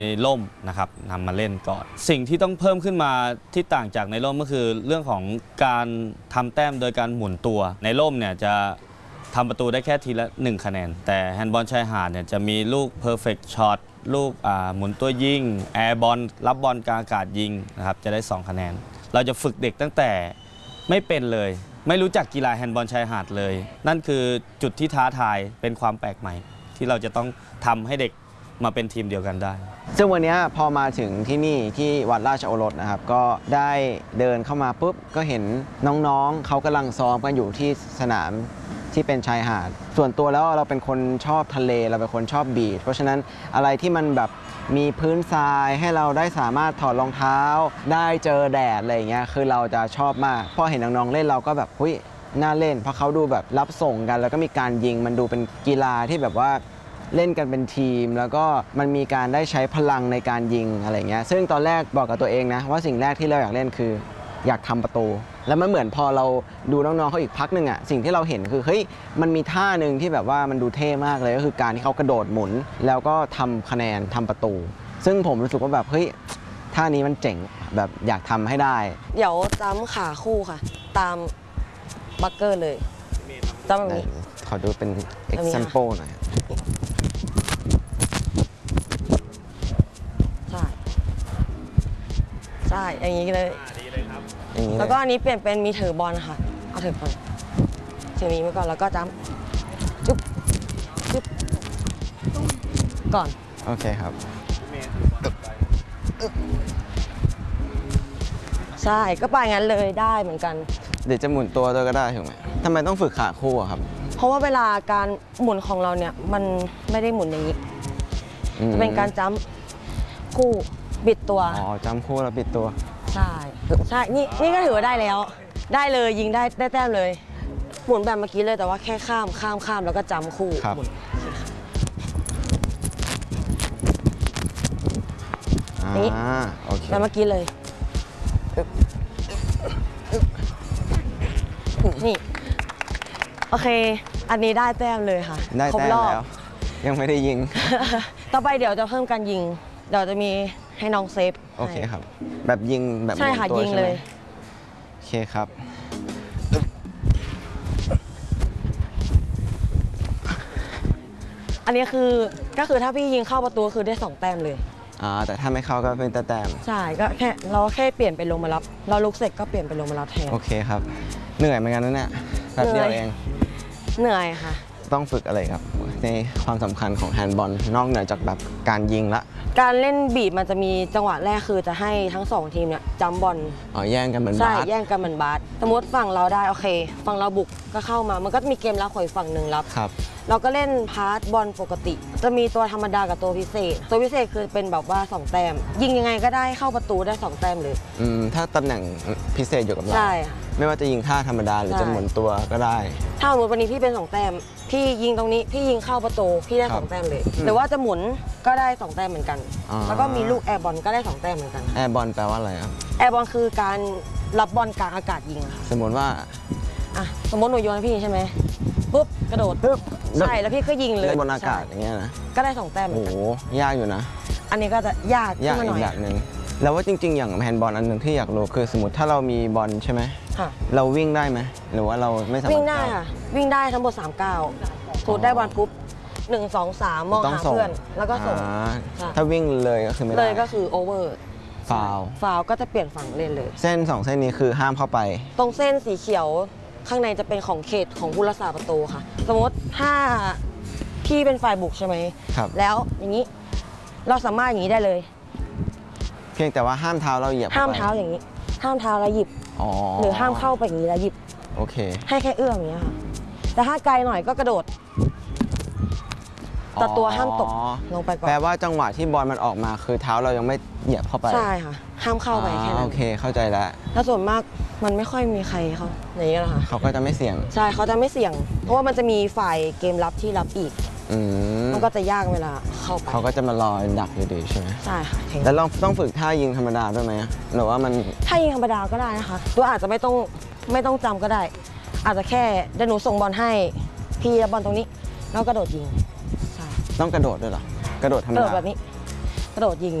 ร่มนะครับนำมาเล่นก่อนสิ่งที่ต้องเพิ่มขึ้นมาที่ต่างจากในร่มก็คือเรื่องของการทำแต้มโดยการหมุนตัวในร่มเนี่ยจะทำประตูได้แค่ทีละ1คะแนนแต่แฮนด์บอลชายหาดเนี่ยจะมีลูก perfect shot ลูกหมุนตัวยิงแอร์บอลรับบอลกลางอากาศยิงนะครับจะได้2คะแนนเราจะฝึกเด็กตั้งแต่ไม่เป็นเลยไม่รู้จักกีฬาแฮนด์บอลชายหาดเลยนั่นคือจุดที่ท้าทายเป็นความแปลกใหม่ที่เราจะต้องทำให้เด็กมาเป็นทีมเดียวกันได้ซึ่งวันนี้พอมาถึงที่นี่ที่วัดราชโอรสนะครับก็ได้เดินเข้ามาปุ๊บก็เห็นน้องๆเขากำลังซ้อมกันอยู่ที่สนามที่เป็นชายหาดส่วนตัวแล้วเราเป็นคนชอบทะเลเราเป็นคนชอบบีชเพราะฉะนั้นอะไรที่มันแบบมีพื้นทรายให้เราได้สามารถถอดรองเท้าได้เจอแดดอะไรอย่างเงี้ยคือเราจะชอบมากพอเห็นน้องๆเล่นเราก็แบบหุ้ยน่าเล่นเพราะเขาดูแบบรับส่งกันแล้วก็มีการยิงมันดูเป็นกีฬาที่แบบว่าเล่นกันเป็นทีมแล้วก็มันมีการได้ใช้พลังในการยิงอะไรเงี้ยซึ่งตอนแรกบอกกับตัวเองนะว่าสิ่งแรกที่เราอยากเล่นคืออยากทำประตูแล้วมันเหมือนพอเราดูน้องๆเขาอีกพักหนึ่งอ่ะสิ่งที่เราเห็นคือเฮ้ยมันมีท่าหนึ่งที่แบบว่ามันดูเท่มากเลยก็คือการที่เขากระโดดหมุนแล้วก็ทำคะแนนทำประตูซึ่งผมรู้สึกว่าแบบเฮ้ยท่านี้มันเจ๋งแบบอยากทำให้ได้เดี๋ยวจ้ำขาคู่ค่ะตามบัคเกอร์เลยจ้ำแบบนี้ขอดูเป็น example หน่อยใช่อย่างนี้เลยแล้วก็อันนี้เปลี่ยนเป็นมีถือบอลค่ะเอาถือบอลถือนี้ไว้ก่อนแล้วก็จ้ำจุ๊บจุ๊บก่อนโอเคครับใช่ก็ไปงั้นเลยได้เหมือนกันเดี๋ยวจะหมุนตัวด้วยก็ได้ถูกไหมทำไมต้องฝึกขาคู่ครับเพราะว่าเวลาการหมุนของเราเนี่ยมันไม่ได้หมุนอย่างนี้จะเป็นการจ้ำคู่บิดตัวอ๋อจำคู่แล้วบิดตัวใช่ใช่นี่ก็ถือว่าได้แล้วได้เลยยิงได้แต้มเลยหมุนแบบเมื่อกี้เลยแต่ว่าแค่ข้ามแล้วก็จำคู่ครับนี่แบบเมื่อกี้เลยนี่โอเคอันนี้ได้แต้มเลยค่ะได้แต้มแล้วยังไม่ได้ยิงต่อไปเดี๋ยวจะเพิ่มการยิงเดี๋ยวจะมีให้น้องเซฟโอเคครับแบบยิงแบบใช่ค่ะยิงเลยโอเคครับอันนี้ก็คือถ้าพี่ยิงเข้าประตูคือได้2แต้มเลยแต่ถ้าไม่เข้าก็เป็นแต้มใช่ก็แค่เปลี่ยนเป็นลงมารับเราลุกเสร็จก็เปลี่ยนเป็นลงมารับแทนโอเคครับเหนื่อยเหมือนกันนะเนี่ยแป๊บเดียวเองเหนื่อยค่ะต้องฝึกอะไรครับในความสำคัญของแฮนด์บอลนอกเหนือจากแบบการยิงละการเล่นบีบมันจะมีจังหวะแรกคือจะให้ทั้ง2ทีมเนี่ยจัมบอลแย่งกันเหมือนบาสใช่แย่งกันเหมือนบาสสมมติฝั่งเราได้โอเคฝั่งเราบุกก็เข้ามามันก็มีเกมรับของอีกฝั่งหนึ่งรับเราก็เล่นพาสบอลปกติจะมีตัวธรรมดากับตัวพิเศษตัวพิเศษคือเป็นแบบว่า2แต้มยิงยังไงก็ได้เข้าประตูได้2แต้มเลยถ้าตำแหน่งพิเศษอยู่กับเราใช่ไม่ว่าจะยิงท่าธรรมดาหรือจะหมุนตัวก็ได้ถ้าสมมติวันนี้พี่เป็น2แต้มพี่ยิงตรงนี้พี่ยิงเข้าประตูพี่ได้2แต้มเลยหรือว่าจะหมุนก็ได้2แต้มเหมือนกันแล้วก็มีลูกแอร์บอลก็ได้2แต้มเหมือนกันแอร์บอลแปลว่าอะไรครับแอร์บอลคือการรับบอลกลางอากาศยิงค่ะสมมติว่าสมมติหนูโยนให้พี่ใช่ไหมปุ๊บกระโดดปุ๊บใช่แล้วพี่ก็ยิงเลยบนอากาศอย่างเงี้ยนะก็ได้2แต้มเหมือนกันโอ้ยากอยู่นะอันนี้ก็จะยากอีกแบบนึงแล้วว่าจริงๆอย่างแฮนด์บอลอันหนึ่งที่อยากรู้คือสมมติถ้าเรามีบอลใช่ไหมเราวิ่งได้ไหมหรือว่าเราไม่สามารถวิ่งได้ค่ะวิ่งได้ทั้งหมด3 ก้าวถูกได้บอลปุ๊บ1 2 3มองหาเพื่อนแล้วก็ส่งถ้าวิ่งเลยก็คือไม่ได้เลยก็คือโอเวอร์ฟาวก็จะเปลี่ยนฝั่งเล่นเลยเส้น2เส้นนี้คือห้ามเข้าไปตรงเส้นสีเขียวข้างในจะเป็นของเขตของผู้รักษาประตูค่ะสมมติถ้าพี่เป็นฝ่ายบุกใช่ไหมแล้วอย่างนี้เราสามารถอย่างนี้ได้เลยเพียงแต่ว่าห้ามเท้าเราเหยียบห้ามเท้าอย่างนี้ห้ามเท้าแล้วหยิบหรือห้ามเข้าไปอย่างนี้แล้วหยิบโอเคให้แค่เอื้อมอย่างนี้ค่ะแต่ถ้าไกลหน่อยก็กระโดดแต่ตัวห้ามตกลงไปก่อนแปลว่าจังหวะที่บอลมันออกมาคือเท้าเรายังไม่เหยียบเข้าไปใช่ค่ะห้ามเข้าไปแค่นั้นโอเคเข้าใจแล้วแล้วส่วนมากมันไม่ค่อยมีใครเขาอย่างนี้แหละค่ะเขาก็จะไม่เสี่ยงใช่เขาจะไม่เสี่ยงเพราะว่ามันจะมีฝ่ายเกมรับที่รับอีกมันก็จะยากเวลาเข้าไปเขาก็จะมารอดักอยู่ดีใช่ไหมใช่ค่ะแล้วเราต้องฝึกท่ายิงธรรมดาด้วยไหมหรือว่ามันท่ายิงธรรมดาก็ได้นะคะตัวอาจจะไม่ต้องจำก็ได้ อาจจะแค่เดี๋ยวหนูส่งบอลให้พี่บอลตรงนี้แล้วกระโดดยิงใช่ต้องกระโดดด้วยเหรอกระโดดธรรมดาแบบนี้กระโดดยิง